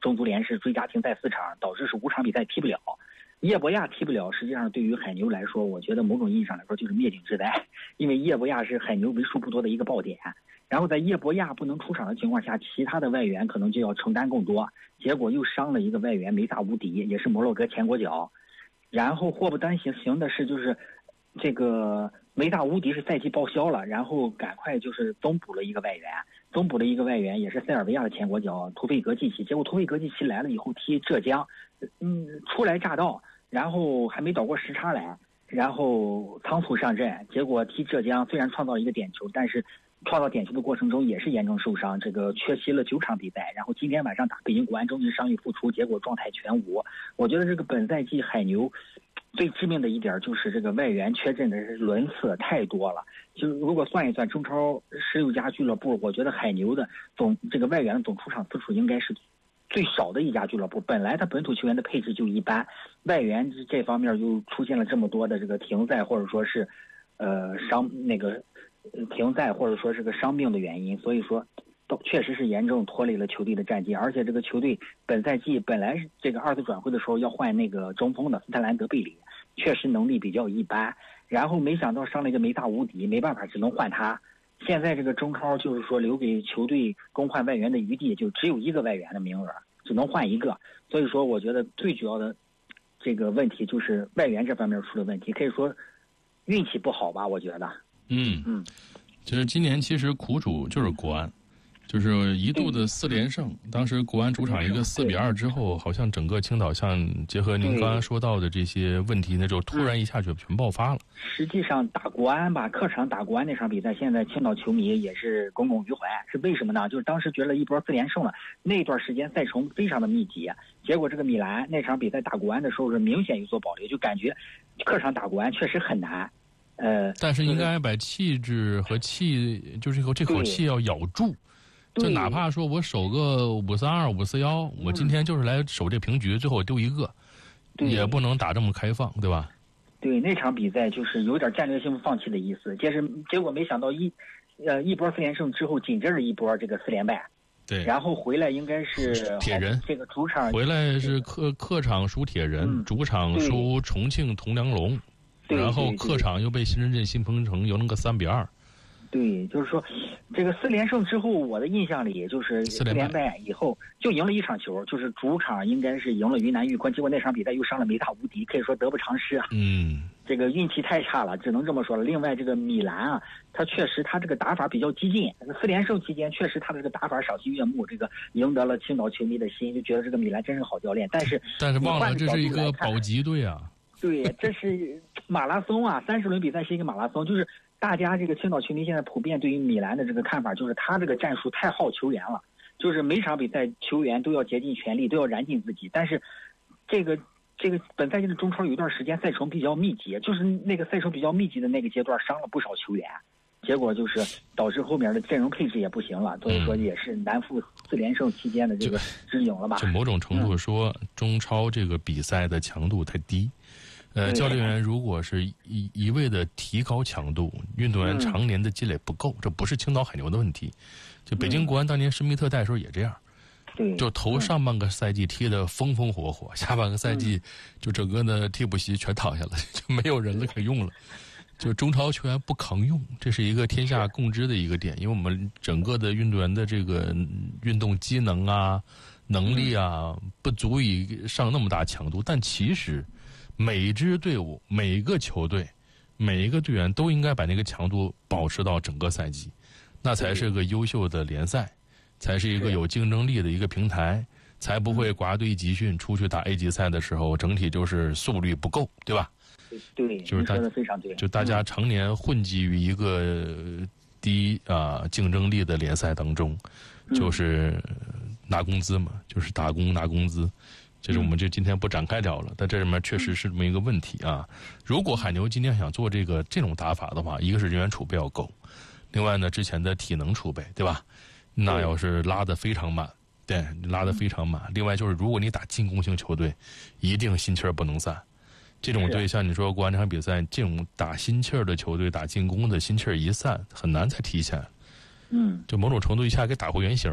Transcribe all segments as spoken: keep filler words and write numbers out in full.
中足联是追加停赛四场，导致是五场比赛踢不了。叶博亚踢不了，实际上对于海牛来说，我觉得某种意义上来说就是灭顶之灾，因为叶博亚是海牛为数不多的一个爆点。然后在叶博亚不能出场的情况下，其他的外援可能就要承担更多，结果又伤了一个外援梅萨乌迪，也是摩洛哥前国脚。然后祸不单行行的是，就是这个梅萨乌迪是赛季报销了，然后赶快就是增补了一个外援，增补了一个外援也是塞尔维亚的前国脚图费格季奇。结果图费格季奇来了以后踢浙江，嗯，初来乍到，然后还没倒过时差来，然后仓促上阵，结果踢浙江虽然创造了一个点球，但是创造点球的过程中也是严重受伤，这个缺席了九场比赛。然后今天晚上打北京国安终于伤愈复出，结果状态全无。我觉得这个本赛季海牛最致命的一点就是这个外援缺阵的轮次太多了。就是如果算一算中超十六家俱乐部，我觉得海牛的总这个外援的总出场次数应该是最少的一家俱乐部。本来他本土球员的配置就一般，外援这方面又出现了这么多的这个停赛或者说是呃伤那个停赛或者说是个伤病的原因，所以说都确实是严重拖累了球队的战绩。而且这个球队本赛季本来是这个二次转会的时候要换那个中锋的斯特兰德贝里，确实能力比较一般，然后没想到上了一个梅萨乌迪，没办法只能换他。现在这个中超就是说留给球队更换外援的余地就只有一个外援的名额，只能换一个。所以说我觉得最主要的这个问题就是外援这方面出了问题，可以说运气不好吧，我觉得。 嗯嗯，就是今年其实苦主就是国安，就是一度的四连胜，当时国安主场一个四比二之后，好像整个青岛像结合您刚刚说到的这些问题，那就突然一下就全爆发了。 实际上打国安吧，客场打国安那场比赛，现在青岛球迷也是耿耿于怀，是为什么呢？就是当时觉得一波四连胜了，那段时间赛程非常的密集，结果这个米兰那场比赛打国安的时候是明显有所保留，就感觉客场打国安确实很难。呃， 但是应该把气质和气，就是这口气要咬住，就哪怕说我守个五四二、五四幺，我今天就是来守这平局，最后丢一个，也不能打这么开放，对吧？ 对，那场比赛就是有点战略性放弃的意思，结是结果没想到一，呃，一波四连胜之后，紧接着一波这个四连败。 对， 然后回来应该是铁人， 这个主场回来是客客场输铁人，嗯、主场输重庆铜梁龙。然后客场又被新深圳新鹏城赢了个三比二。 对，就是说，这个四连胜之后，我的印象里就是四连败以后就赢了一场球，就是主场应该是赢了云南玉坤，结果那场比赛又伤了梅萨乌迪，可以说得不偿失啊。 嗯， 这个运气太差了，只能这么说了。另外，这个米兰啊，他确实他这个打法比较激进，四连胜期间确实他的这个打法赏心悦目，这个赢得了青岛球迷的心，就觉得这个米兰真是好教练。但是但是忘了这是一个保级队啊。 对，这是马拉松啊，三十轮比赛是一个马拉松，就是大家这个青岛球迷现在普遍对于米兰的这个看法，就是他这个战术太耗球员了，就是每场比赛球员都要竭尽全力，都要燃尽自己。但是这个这个本赛季的中超有一段时间赛程比较密集，就是那个赛程比较密集的那个阶段伤了不少球员，结果就是导致后面的阵容配置也不行了，所以说也是难负四连胜期间的这个之影了吧。 就某种程度说，嗯、中超这个比赛的强度太低。呃，教练员如果是一一味的提高强度，运动员常年的积累不够，嗯、这不是青岛海牛的问题。就北京国安当年施密特带的时候也这样， 对， 就头上半个赛季踢得风风火火，嗯、下半个赛季就整个的替补席全躺下了，就没有人了可用了。就中超球员不扛用，这是一个天下共知的一个点，因为我们整个的运动员的这个运动机能啊、能力啊，不足以上那么大强度，但其实。每支队伍、每个球队、每一个队员都应该把那个强度保持到整个赛季，那才是个优秀的联赛，才是一个有竞争力的一个平台，才不会挂队集训出去打 A 级赛的时候，整体就是速率不够，对吧？ 对， 就是大说的非常对， 就大家常年混迹于一个低啊、呃、竞争力的联赛当中，就是拿工资嘛，就是打工拿工资。这是我们就今天不展开聊了，但这里面确实是这么一个问题啊。如果海牛今天想做这个这种打法的话，一个是人员储备要够，另外呢，之前的体能储备，对吧？那要是拉得非常满，对，拉得非常满。另外就是，如果你打进攻型球队，一定心气儿不能散。这种队像你说国安这场比赛，这种打心气儿的球队，打进攻的心气儿一散，很难再踢起来。 嗯， 就某种程度一下给打回原形了。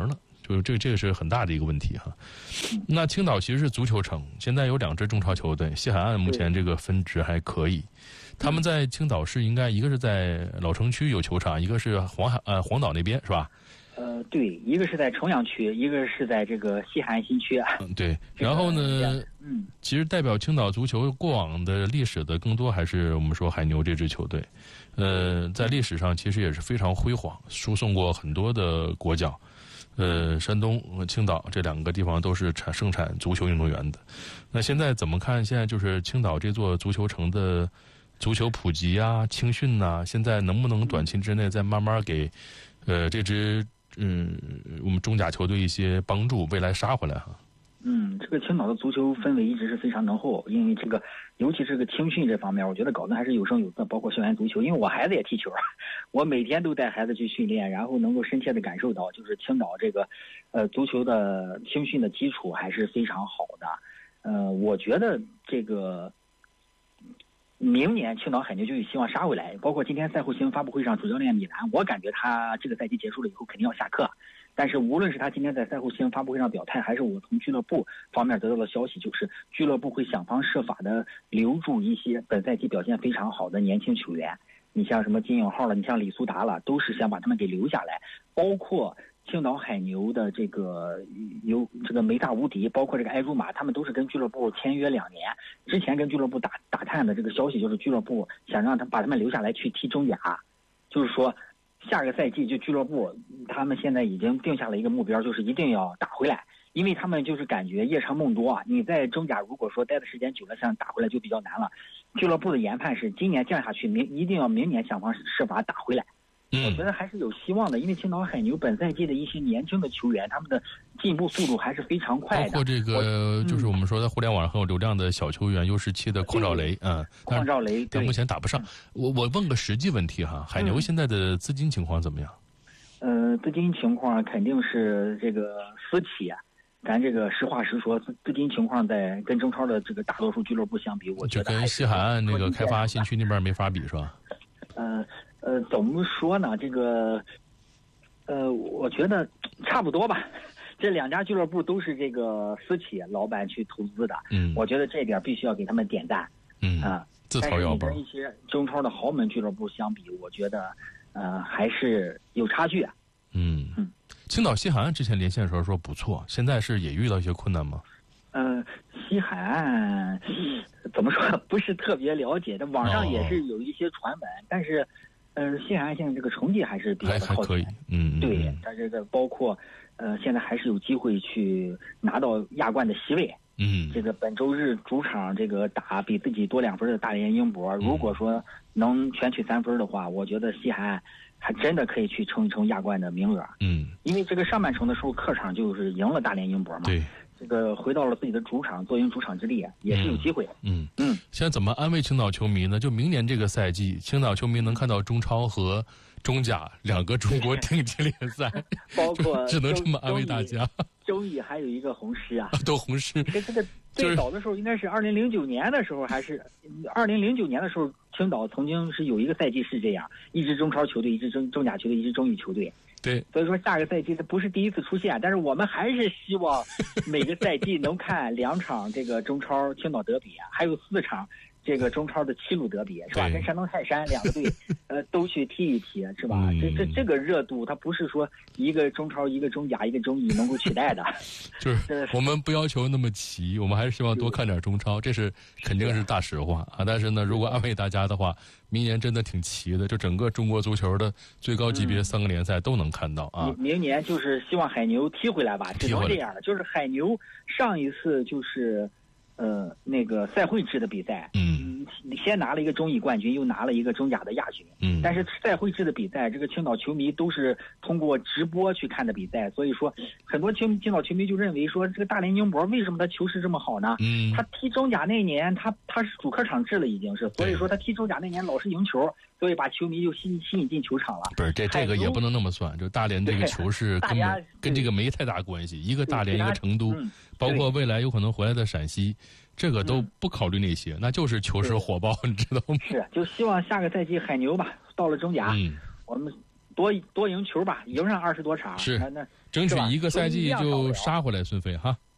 就这这个是很大的一个问题哈。那青岛其实是足球城，现在有两支中超球队，西海岸目前这个分值还可以。他们在青岛市应该一个是在老城区有球场，一个是黄海呃黄岛那边是吧？ 呃，对，一个是在重阳区，一个是在这个西海岸新区。 嗯，对。然后呢，嗯，其实代表青岛足球过往的历史的更多还是我们说海牛这支球队，呃，在历史上其实也是非常辉煌，输送过很多的国脚。呃，山东和青岛这两个地方都是产生产足球运动员的。那现在怎么看？现在就是青岛这座足球城的足球普及啊、青训呐、啊，现在能不能短期之内再慢慢给呃这支嗯我们中甲球队一些帮助，未来杀回来哈？ 嗯，这个青岛的足球氛围一直是非常浓厚，因为这个，尤其是这个青训这方面，我觉得搞得还是有声有色。包括校园足球，因为我孩子也踢球，我每天都带孩子去训练，然后能够深切的感受到，就是青岛这个，呃，足球的青训的基础还是非常好的。呃，我觉得这个明年青岛海牛就有希望杀回来。包括今天赛后新闻发布会上，主教练米兰，我感觉他这个赛季结束了以后肯定要下课。但是无论是他今天在赛后新闻发布会上表态，还是我从俱乐部方面得到的消息，就是俱乐部会想方设法的留住一些本赛季表现非常好的年轻球员。你像什么金永浩了，你像李苏达了，都是想把他们给留下来。包括青岛海牛的这个有这个梅大无敌，包括这个埃朱马，他们都是跟俱乐部签约两年。之前跟俱乐部打打探的这个消息就是俱乐部想让他把他们留下来去踢中甲，就是说下个赛季就俱乐部他们现在已经定下了一个目标，就是一定要打回来。因为他们就是感觉夜长梦多啊，你在中甲如果说待的时间久了，想打回来就比较难了。俱乐部的研判是今年降下去，明一定要明年想方设法打回来。 嗯， 我觉得还是有希望的，因为青岛海牛本赛季的一些年轻的球员，他们的进步速度还是非常快的。 包括这个就是我们说在互联网上很有流量的小球员， U 十七的邝兆雷，嗯， 邝兆雷， 但目前打不上。我我问个实际问题哈，海牛现在的资金情况怎么样？ 呃，资金情况肯定是这个私企啊。咱这个实话实说，资资金情况在跟中超的这个大多数俱乐部相比，我觉得就跟西海岸那个开发新区那边没法比，是吧？ 呃呃，怎么说呢？这个呃，我觉得差不多吧。这两家俱乐部都是这个私企老板去投资的，嗯，我觉得这点必须要给他们点赞，嗯啊，自掏腰包。 跟一些中超的豪门俱乐部相比，我觉得呃还是有差距啊。 嗯嗯。青岛西海岸之前连线的时候说不错，现在是也遇到一些困难吗？ 呃，西海岸怎么说不是特别了解，但网上也是有一些传闻，哦、但是，呃，西海岸现在这个成绩还是比较的靠前， 嗯， 对，它这个包括呃，现在还是有机会去拿到亚冠的席位。 嗯， 这个本周日主场这个打比自己多两分的大连英博，如果说能全取三分的话，我觉得西海岸还真的可以去冲一冲亚冠的名额。 嗯， 因为这个上半程的时候客场就是赢了大连英博嘛， 对， 这个回到了自己的主场，坐赢主场之力，也是有机会。 嗯嗯，现在怎么安慰青岛球迷呢？就明年这个赛季，青岛球迷能看到中超和中甲两个中国顶级联赛， 包括只能这么安慰大家。 周乙还有一个红狮啊， 都红狮。 这这个最早的时候应该是二零零九年的时候，还是二零零九年的时候，青岛曾经是有一个赛季是这样，一支中超球队，一支中中甲球队，一支中乙球队。 对， 所以说下个赛季它不是第一次出现，但是我们还是希望每个赛季能看两场这个中超青岛德比啊，还有四场这个中超的七路德比，是吧？跟山东泰山两个队，呃，都去踢一踢，是吧？嗯、这这这个热度，它不是说一个中超、一个中甲、一个中乙能够取代的。 就是我们不要求那么齐，我们还是希望多看点中超，这是肯定是大实话啊。但是呢，如果安慰大家的话，明年真的挺齐的，就整个中国足球的最高级别三个联赛都能看到啊。 嗯、明年就是希望海牛踢回来吧，只能这样了。就是海牛上一次就是。呃，那个赛会制的比赛，嗯，先拿了一个中乙冠军，又拿了一个中甲的亚军，嗯，但是赛会制的比赛，这个青岛球迷都是通过直播去看的比赛，所以说很多青青岛球迷就认为说，这个大连英博为什么他球势这么好呢？嗯，他踢中甲那年，他他是主客场制了，已经是，所以说他踢中甲那年老是赢球，所以把球迷就吸吸引进球场了。 不是，这这个也不能那么算，就大连这个球势根本跟这个没太大关系，一个大连，一个成都，嗯、包括未来有可能回来的陕西。这个都不考虑那些，嗯、那就是球势火爆，你知道吗？ 是，就希望下个赛季海牛吧，到了中甲，嗯、我们多多赢球吧，赢上二十多场， 是那那争取一个赛季就杀回来，孙飞哈。